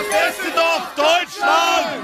beste Dorf Deutschlands!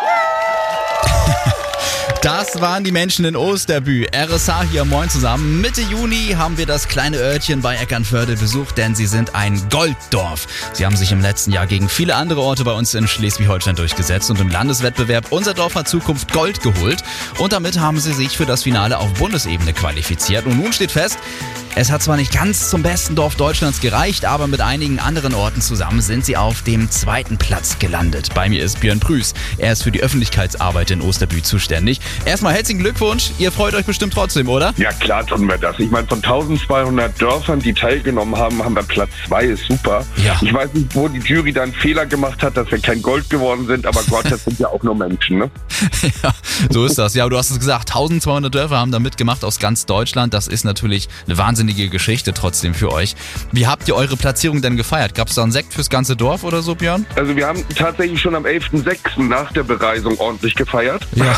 Das waren die Menschen in Osterbü. RSH hier, moin zusammen. Mitte Juni haben wir das kleine Örtchen bei Eckernförde besucht, denn sie sind ein Golddorf. Sie haben sich im letzten Jahr gegen viele andere Orte bei uns in Schleswig-Holstein durchgesetzt und im Landeswettbewerb Unser Dorf hat Zukunft Gold geholt. Und damit haben sie sich für das Finale auf Bundesebene qualifiziert. Und nun steht fest, es hat zwar nicht ganz zum besten Dorf Deutschlands gereicht, aber mit einigen anderen Orten zusammen sind sie auf dem 2. Platz gelandet. Bei mir ist Björn Prüß. Er ist für die Öffentlichkeitsarbeit in Osterbü zuständig. Erstmal herzlichen Glückwunsch. Ihr freut euch bestimmt trotzdem, oder? Ja, klar tun wir das. Ich meine, von 1200 Dörfern, die teilgenommen haben, haben wir Platz 2, ist super. Ja. Ich weiß nicht, wo die Jury da einen Fehler gemacht hat, dass wir kein Gold geworden sind, aber Gott, das sind ja auch nur Menschen, ne? Ja, so ist das. Ja, du hast es gesagt, 1200 Dörfer haben da mitgemacht aus ganz Deutschland. Das ist natürlich eine wahnsinnige Geschichte trotzdem für euch. Wie habt ihr eure Platzierung denn gefeiert? Gab es da einen Sekt fürs ganze Dorf oder so, Björn? Also wir haben tatsächlich schon am 11.06. nach der Bereisung ordentlich gefeiert. Ja.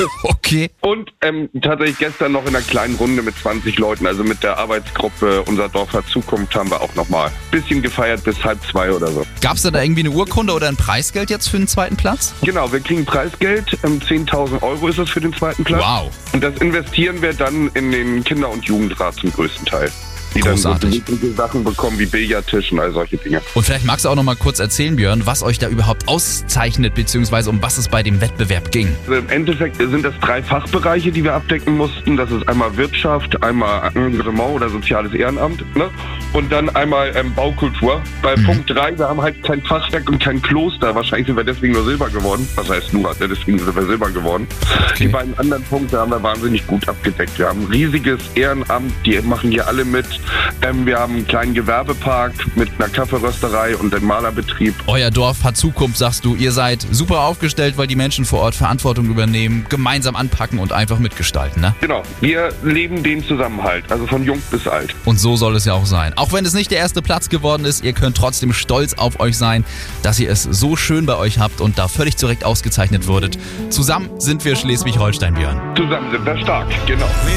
Okay. Und tatsächlich gestern noch in einer kleinen Runde mit 20 Leuten, also mit der Arbeitsgruppe Unser Dorf hat Zukunft, haben wir auch nochmal ein bisschen gefeiert bis 1:30 oder so. Gab es da irgendwie eine Urkunde oder ein Preisgeld jetzt für den 2. Platz? Genau, wir kriegen Preisgeld, 10.000 Euro ist es für den 2. Platz. Wow. Und das investieren wir dann in den Kinder- und Jugendrat zum größten Teil. Die Großartig. dann so Sachen bekommen wie Billardtisch und all solche Dinge. Und vielleicht magst du auch noch mal kurz erzählen, Björn, was euch da überhaupt auszeichnet, beziehungsweise um was es bei dem Wettbewerb ging. Also im Endeffekt sind das 3 Fachbereiche, die wir abdecken mussten. Das ist einmal Wirtschaft, einmal Engagement oder soziales Ehrenamt, ne? Und dann einmal Baukultur. Bei Punkt 3, wir haben halt kein Fachwerk und kein Kloster. Wahrscheinlich sind wir deswegen nur Silber geworden. Was heißt nur, deswegen sind wir Silber geworden. Okay. Die beiden anderen Punkte haben wir wahnsinnig gut abgedeckt. Wir haben ein riesiges Ehrenamt, die machen hier alle mit. Wir haben einen kleinen Gewerbepark mit einer Kaffeerösterei und einem Malerbetrieb. Euer Dorf hat Zukunft, sagst du. Ihr seid super aufgestellt, weil die Menschen vor Ort Verantwortung übernehmen, gemeinsam anpacken und einfach mitgestalten, ne? Genau, wir leben den Zusammenhalt, also von jung bis alt. Und so soll es ja auch sein. Auch wenn es nicht der 1. Platz geworden ist, ihr könnt trotzdem stolz auf euch sein, dass ihr es so schön bei euch habt und da völlig zu Recht ausgezeichnet wurdet. Zusammen sind wir Schleswig-Holstein, Björn. Zusammen sind wir stark, genau.